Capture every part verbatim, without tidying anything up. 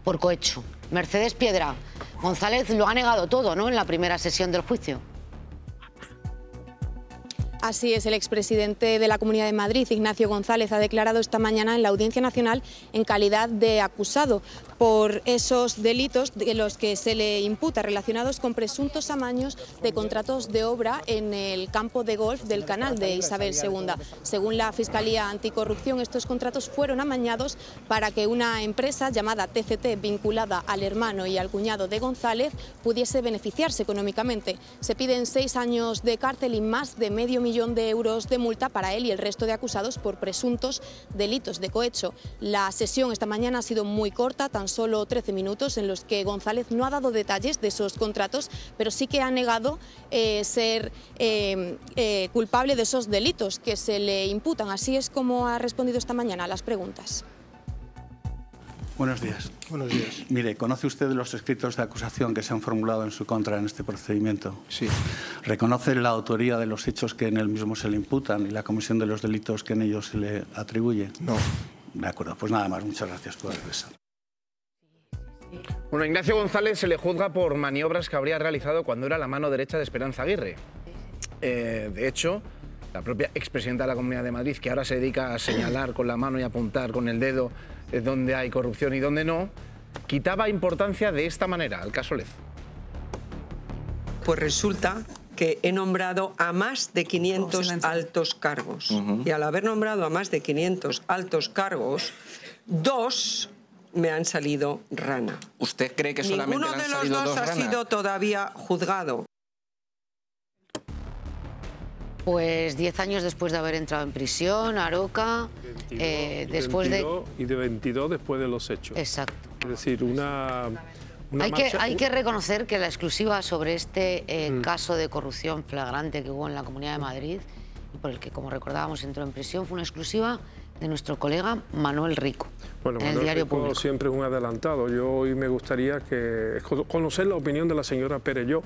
por cohecho. Mercedes Piedra, González lo ha negado todo, ¿no?, en la primera sesión del juicio. Así es, el expresidente de la Comunidad de Madrid, Ignacio González, ha declarado esta mañana en la Audiencia Nacional en calidad de acusado por esos delitos de los que se le imputa relacionados con presuntos amaños de contratos de obra en el campo de golf del Canal de Isabel segunda. Según la Fiscalía Anticorrupción, estos contratos fueron amañados para que una empresa llamada T C T, vinculada al hermano y al cuñado de González, pudiese beneficiarse económicamente. Se piden seis años de cárcel y más de medio millón de euros de multa para él y el resto de acusados por presuntos delitos de cohecho. La sesión esta mañana ha sido muy corta, tan solo trece minutos, en los que González no ha dado detalles de esos contratos, pero sí que ha negado eh, ser eh, eh, culpable de esos delitos que se le imputan. Así es como ha respondido esta mañana a las preguntas. Buenos días. Buenos días. Mire, ¿conoce usted los escritos de acusación que se han formulado en su contra en este procedimiento? Sí. ¿Reconoce la autoría de los hechos que en él mismo se le imputan y la comisión de los delitos que en ellos se le atribuye? No. De acuerdo, pues nada más. Muchas gracias por regresar. Bueno, a Ignacio González se le juzga por maniobras que habría realizado cuando era la mano derecha de Esperanza Aguirre. Eh, de hecho, la propia expresidenta de la Comunidad de Madrid, que ahora se dedica a señalar con la mano y apuntar con el dedo dónde hay corrupción y dónde no, quitaba importancia de esta manera al caso Lez. Pues resulta que he nombrado a más de quinientos altos cargos. Uh-huh. Y al haber nombrado a más de quinientos altos cargos, dos me han salido rana. ¿Usted cree que solamente Ninguno le han de los salido dos dos ha ranas? sido todavía juzgado. Pues diez años después de haber entrado en prisión, Aroca, veintidós, eh, y después veintidós, de... Y de veintidós después de los hechos. Exacto. Es decir, una... una hay, que, marcha... hay que reconocer que la exclusiva sobre este eh, Mm. caso de corrupción flagrante que hubo en la Comunidad de Madrid, y por el que, como recordábamos, entró en prisión, fue una exclusiva de nuestro colega Manuel Rico, Bueno, en el Manuel Diario Rico Público. siempre es un adelantado. Yo hoy me gustaría que conocer la opinión de la señora Perelló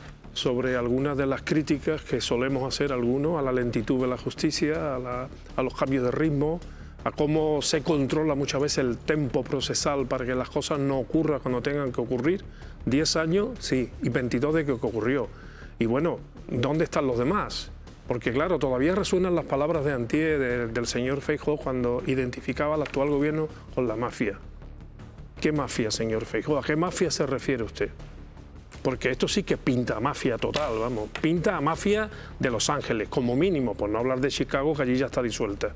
sobre algunas de las críticas que solemos hacer algunos a la lentitud de la justicia, a, la, a los cambios de ritmo, a cómo se controla muchas veces el tempo procesal para que las cosas no ocurran cuando tengan que ocurrir. Diez años, sí, y veintidós de que ocurrió. Y bueno, ¿dónde están los demás? Porque claro, todavía resuenan las palabras de antier de, del señor Feijóo cuando identificaba al actual gobierno con la mafia. ¿Qué mafia, señor Feijóo? ¿A qué mafia se refiere usted? Porque esto sí que pinta a mafia total, vamos, pinta a mafia de Los Ángeles, como mínimo, por no hablar de Chicago, que allí ya está disuelta.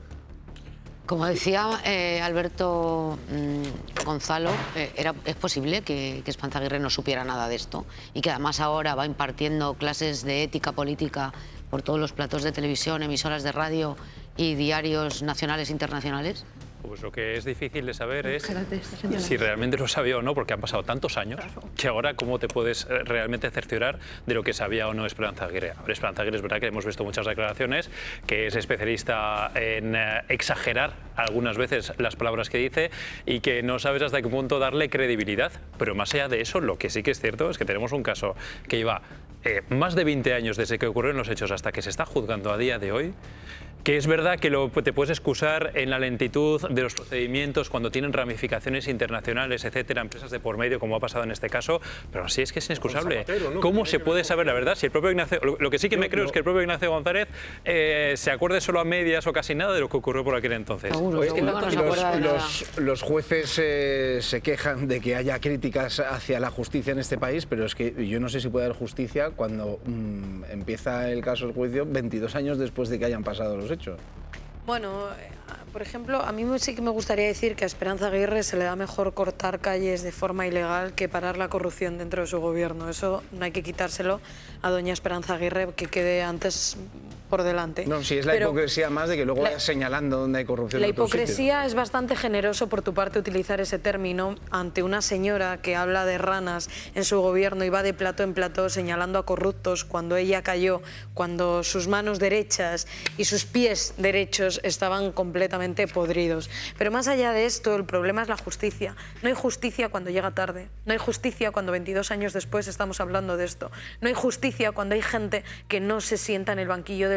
Como decía eh, Alberto mmm, Gonzalo, eh, era, es posible que, que Esperanza Aguirre no supiera nada de esto y que además ahora va impartiendo clases de ética política por todos los platos de televisión, emisoras de radio y diarios nacionales e internacionales. Pues lo que es difícil de saber es si realmente lo sabía o no, porque han pasado tantos años que ahora cómo te puedes realmente cerciorar de lo que sabía o no Esperanza Aguirre. A ver, Esperanza Aguirre es verdad que hemos visto muchas declaraciones, que es especialista en exagerar algunas veces las palabras que dice y que no sabes hasta qué punto darle credibilidad. Pero más allá de eso, lo que sí que es cierto es que tenemos un caso que lleva eh, más de veinte años desde que ocurrieron los hechos hasta que se está juzgando a día de hoy, que es verdad que lo, te puedes excusar en la lentitud de los procedimientos cuando tienen ramificaciones internacionales, etcétera, empresas de por medio, como ha pasado en este caso, pero así es que es inexcusable. Zapatero, ¿no? ¿Cómo se puede saber la verdad? Si el propio Ignacio, lo, lo que sí que me creo es que el propio Ignacio González eh, se acuerde solo a medias o casi nada de lo que ocurrió por aquel entonces. Seguro, seguro que no se acuerda de nada. Los, los jueces eh, se quejan de que haya críticas hacia la justicia en este país, pero es que yo no sé si puede haber justicia cuando mmm, empieza el caso, el juicio, veintidós años después de que hayan pasado los hechos. Bueno, por ejemplo, a mí sí que me gustaría decir que a Esperanza Aguirre se le da mejor cortar calles de forma ilegal que parar la corrupción dentro de su gobierno. Eso no hay que quitárselo a doña Esperanza Aguirre, que quede antes por delante. No, sí, es la Pero hipocresía más de que luego vayas señalando dónde hay corrupción. La en otros hipocresía sitios. es bastante generoso por tu parte utilizar ese término ante una señora que habla de ranas en su gobierno y va de plato en plato señalando a corruptos cuando ella cayó, cuando sus manos derechas y sus pies derechos estaban completamente podridos. Pero más allá de esto, el problema es la justicia. No hay justicia cuando llega tarde. No hay justicia cuando veintidós años después estamos hablando de esto. No hay justicia cuando hay gente que no se sienta en el banquillo de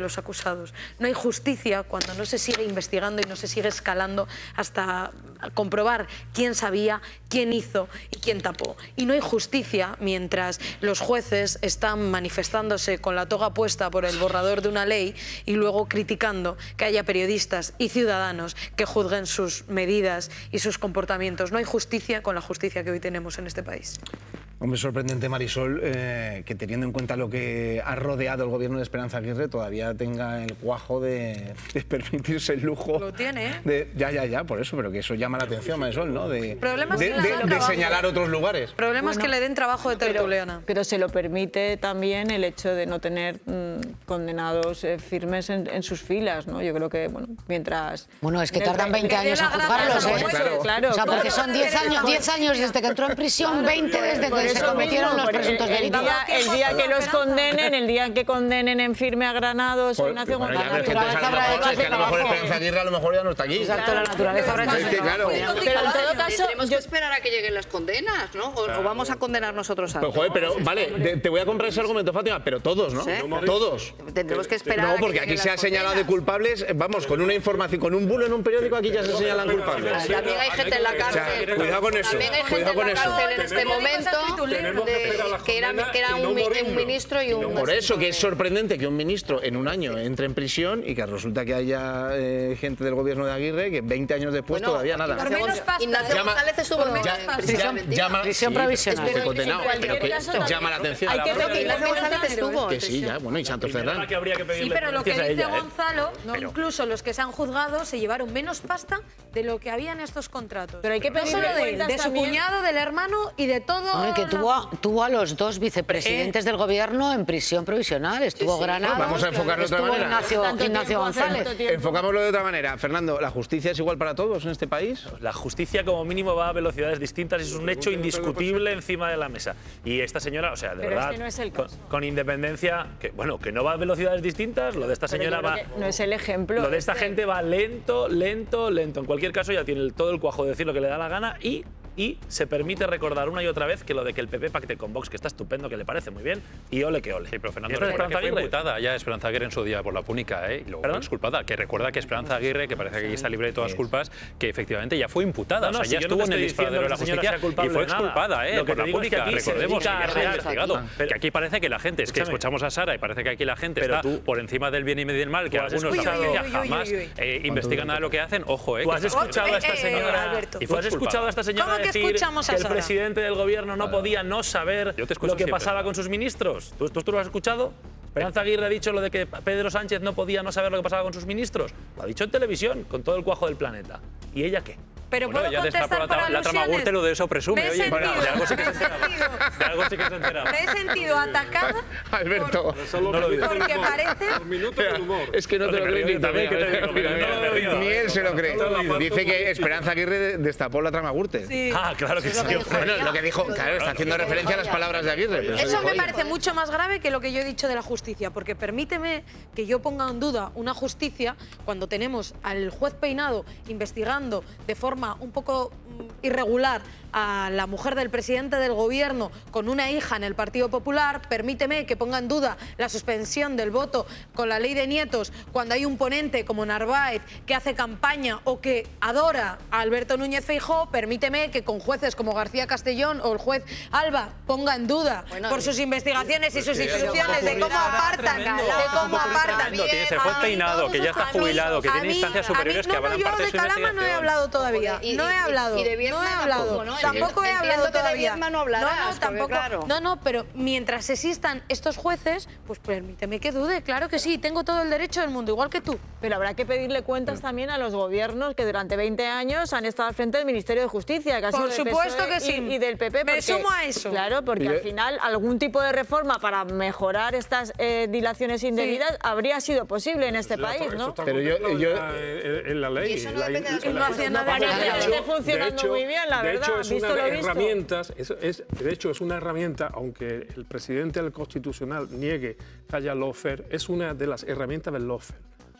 los acusados. No hay justicia cuando no se sigue investigando y no se sigue escalando hasta comprobar quién sabía, quién hizo y quién tapó. Y no hay justicia mientras los jueces están manifestándose con la toga puesta por el borrador de una ley y luego criticando que haya periodistas y ciudadanos que juzguen sus medidas y sus comportamientos. No hay justicia con la justicia que hoy tenemos en este país. Hombre, sorprendente, Marisol, eh, que teniendo en cuenta lo que ha rodeado el gobierno de Esperanza Aguirre todavía tenga el cuajo de, de permitirse el lujo. Lo tiene, ¿eh? De, ya, ya, ya, por eso, pero que eso llama la atención, Marisol, ¿no? De, Problemas de, que le de, den de trabajo. señalar otros lugares. Problemas Bueno, que le den trabajo de tertuliana. Pero, pero se lo permite también el hecho de no tener mmm, condenados eh, firmes en, en sus filas, ¿no? Yo creo que, bueno, mientras... Bueno, es que tardan veinte años en juzgarlos, ¿eh? Claro, claro. O sea, porque son diez años, diez años desde que entró en prisión, veinte desde que se cometieron los presuntos el delitos. día, el día que los condenen, el día que condenen en firme a Granados o Ignacio Bueno, González. ya, pero es que entonces, a lo mejor, es que a lo mejor Esperanza Aguirre a lo mejor ya no está aquí. Exacto, la naturaleza habrá hecho Es que, claro. Pero en todo caso, tenemos yo- que esperar a que lleguen las condenas, ¿no? O, o vamos a condenar nosotros a Pues joder, pero vale, te, te voy a comprar ese argumento, Fátima, pero todos, ¿no? ¿Sí? Todos. Tendremos que esperar. No, a que porque aquí lleguen se ha las señalado de condenas. culpables, vamos, con una información, con un bulo en un periódico aquí ya se señalan culpables. También hay gente en la cárcel. Cuidado con eso, También hay gente cuidado con en la eso. cárcel en este momento de- que era, que era un, mi- un ministro y un... Por eso que es sorprendente que un ministro en un año entre en prisión y que resulta que haya eh, gente del gobierno de Aguirre que veinte años después Bueno, todavía nada. Ignacio Por menos Gonz- pasta. Ignacio Llama- González estuvo en Ya- prisión. ya- llama, Prisión sí, provisional. esté condenado, En cualquier pero que caso, llama la atención. hay que Creo que Ignacio González estuvo Que en sí, prisión. ya, bueno, y Santos Cerdán. que habría que Sí, pedirle pero lo que cuentas a dice ella, ¿eh? Gonzalo, Pero- incluso los que se han juzgado se llevaron menos pasta de lo que había en estos contratos. Pero hay que no pedirle solo de él, cuentas de su también. cuñado, del hermano y de todo. Hombre, que la- tuvo a, tuvo a los dos vicepresidentes del gobierno en prisión provisional. Estuvo Granados, Vamos a enfocarlo de otra estuvo manera. Ignacio, Tanto Ignacio tiempo hace González. tanto tiempo. Enfocámoslo de otra manera. Fernando, ¿la justicia es igual para todos en este país? La justicia como mínimo va a velocidades distintas y es un hecho indiscutible encima de la mesa. Y esta señora, o sea, de Pero verdad, este no es el con, caso. con independencia, que bueno, que no va a velocidades distintas, lo de esta Pero señora yo creo va... que no es el ejemplo. Lo de esta este. gente va lento, lento, lento. En cualquier caso ya tiene el- todo el cuajo de decir lo que le da la gana y, y se permite recordar una y otra vez que lo de que el P P pacte con Vox, que está estupendo, que le parece muy bien, y ole que ole. Sí, pero Fernando ¿Y esto es recuerda que fue Esperanza Aguirre? imputada ya Esperanza Aguirre en su día por la púnica, ¿eh? Y luego fue ¿Perdón? exculpada. Que recuerda que Esperanza Aguirre, que parece que aquí está libre de todas culpas, que efectivamente ya fue imputada. No, no, o sea, si ya yo no estuvo te en el estoy diciendo disparadero de la que la señora justicia sea culpable y fue de nada. exculpada, ¿eh? Lo que por te la digo es que pública. aquí se Recordemos que dedica ya a se ha real- investigado. Pero- Que aquí parece que la gente, es que Escúchame. escuchamos a Sara y parece que aquí la gente Pero está tú- por encima del bien y del mal, que Tú has algunos escuchado- la justicia Uy, uy, uy, jamás uy, uy. eh, investigan nada de lo que hacen. Ojo, ¿eh? ¿Tú que has está- escuchado a esta Eh, eh, señora, Alberto. ¿tú has escuchado a esta señora ¿Cómo que decir escuchamos a que el Sara? presidente del gobierno no podía no saber Yo te escucho lo que siempre. pasaba con sus ministros? ¿Tú, tú, tú lo has escuchado? ¿Esperanza Aguirre ha dicho lo de que Pedro Sánchez no podía no saber lo que pasaba con sus ministros? Lo ha dicho en televisión, con todo el cuajo del planeta. ¿Y ella qué? Pero Bueno, puedo ya destapó contestar la, por la trama alusiones. Gürtel, lo de eso presume. Me he Oye, sentido, de algo sí que se me he enteraba. sentido. De algo sí que se enteraba. Me he sentido atacada Alberto. Solo No lo digo. minutos porque del humor. parece... Los minutos del humor. Es que no te lo crees ni tú. también, que te digo, Mira, pero no lo mira, digo. Ni él se lo cree. Dice que Esperanza Aguirre destapó la trama Gürtel. Sí. Ah, claro que sí. Bueno, lo que dijo, claro, está haciendo referencia a las palabras de Aguirre. pero Eso dijo me ella. parece mucho más grave que lo que yo he dicho de la justicia, porque permíteme que yo ponga en duda una justicia cuando tenemos al juez Peinado investigando de forma un poco mm, irregular a la mujer del presidente del gobierno con una hija en el Partido Popular. Permíteme que ponga en duda la suspensión del voto con la ley de nietos cuando hay un ponente como Narváez que hace campaña o que adora a Alberto Núñez Feijóo. Permíteme que con jueces como García Castellón o el juez Alba ponga en duda Bueno, por sus investigaciones y sus que ya instrucciones de cómo apartan, de cómo apartan. Fernando, tienes el juez A mí, Peinado, todos que ya está estos- jubilado, que a tiene mí- instancias a mí- superiores que no, no, avalan yo parte de de su Calama no he investigación. hablado todavía. Y- No he y- hablado. y de Viedma no he tampoco, hablado. ¿no? Tampoco he Entiendo hablado que de todavía. Viedma no hablarás, No, no, porque tampoco. claro. No, no, pero mientras existan estos jueces, pues permíteme que dude. Claro que sí, tengo todo el derecho del mundo, igual que tú. Pero habrá que pedirle cuentas también a los gobiernos que durante veinte años han estado al frente del Ministerio de Justicia, que ha Por sido del supuesto P S O E que sí. y, y del P P. Me porque- sumo a eso. Claro, porque Y yo- al final algún tipo de reforma para mejorar estas eh, dilaciones indebidas habría sido posible en este país, Eso ¿no? está Pero yo- contemplado yo- ya en, en la ley. Y eso no La- depende de la- las No hace nada. Parece que de esté hecho- funcionando de hecho- muy bien, la de verdad. hecho, es Visto una lo de visto. herramientas, es, es- de hecho, es una herramienta, aunque el presidente del Constitucional niegue que haya lawfare, es una de las herramientas del lawfare.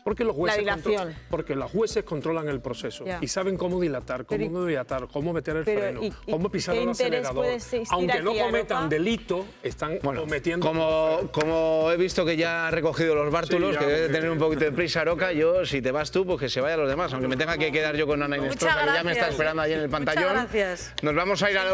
Porque los jueces, La dilación. contro- porque los jueces controlan el proceso Ya. y saben cómo dilatar, cómo Pero y- no dilatar, cómo meter el pero freno, y- y cómo pisar qué el interés acelerador. puede existir Aunque no aquí, cometan Aropa? delito, están cometiendo... Como, como he visto que ya ha recogido los bártulos, Sí, ya, que debe porque- tener un poquito de prisa, Aroca, yo, si te vas tú, pues que se vayan los demás, aunque me tenga que quedar yo con Ana Inés Muchas Prosa, que ya me está gracias. esperando allí en el Muchas pantallón. gracias. Nos vamos a ir a